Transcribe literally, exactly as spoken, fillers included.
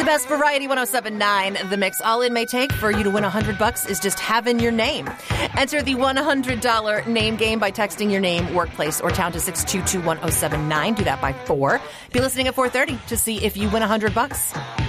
The best variety one oh seven point nine. The Mix. All it may take for you to win one hundred bucks is just having your name. Enter the one hundred dollars name game by texting your name, workplace, or town to six two two one oh seven nine. Do that by four. Be listening at four thirty to see if you win one hundred bucks.